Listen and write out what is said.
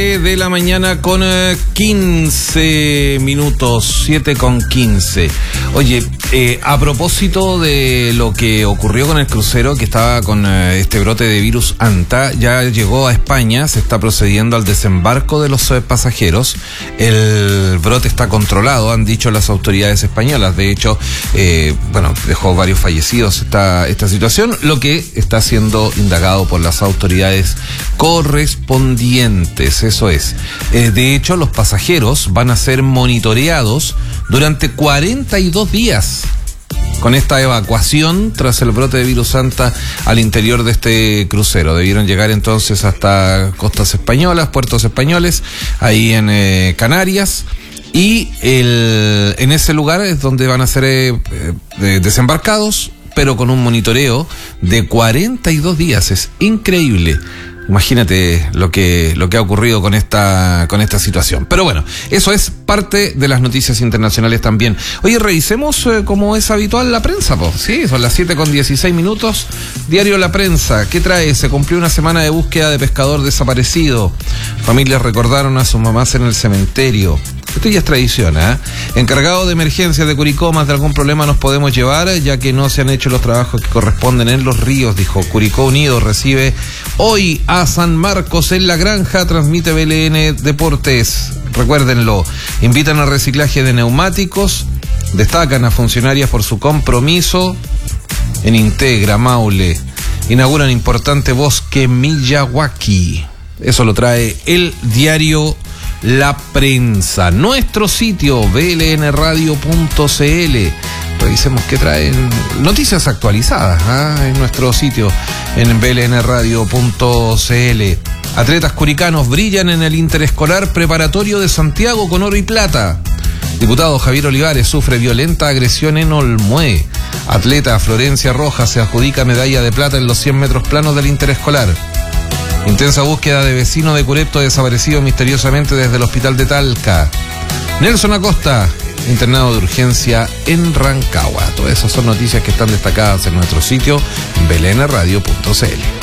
De la mañana con 15 minutos, 7:15. Oye, a propósito de lo que ocurrió con el crucero que estaba con este brote de virus ANTA, ya llegó a España, se está procediendo al desembarco de los pasajeros. El brote está controlado, han dicho las autoridades españolas. De hecho, dejó varios fallecidos esta situación, lo que está siendo indagado por las autoridades correspondientes. Eso es. De hecho, los pasajeros van a ser monitoreados durante 42 días con esta evacuación tras el brote de virus ANTA al interior de este crucero. Debieron llegar entonces hasta costas españolas, puertos españoles, ahí en Canarias. Y en ese lugar es donde van a ser desembarcados, pero con un monitoreo de 42 días. Es increíble. Imagínate lo que ha ocurrido con esta situación. Pero bueno, eso es parte de las noticias internacionales también. Oye, revisemos como es habitual la prensa, sí, son las 7:16 minutos. Diario La Prensa, ¿qué trae? Se cumplió una semana de búsqueda de pescador desaparecido. Familias recordaron a sus mamás en el cementerio. Esto ya es tradición, ¿eh? Encargado de emergencias de Curicó, más de algún problema nos podemos llevar, ya que no se han hecho los trabajos que corresponden en los ríos, dijo. Curicó Unido recibe hoy a San Marcos en la Granja, transmite BLN Deportes. Recuérdenlo, invitan al reciclaje de neumáticos, destacan a funcionarias por su compromiso en Integra, Maule. Inauguran importante bosque Miyawaki. Eso lo trae el diario La Prensa. Nuestro sitio blnradio.cl. Revisemos qué traen noticias actualizadas en nuestro sitio en blnradio.cl. Atletas curicanos brillan en el interescolar preparatorio de Santiago con oro y plata. Diputado Javier Olivares sufre violenta agresión en Olmué. Atleta Florencia Rojas se adjudica medalla de plata en los 100 metros planos del interescolar. Intensa búsqueda de vecino de Curepto desaparecido misteriosamente desde el hospital de Talca. Nelson Acosta, internado de urgencia en Rancagua. Todas esas son noticias que están destacadas en nuestro sitio blnradio.cl.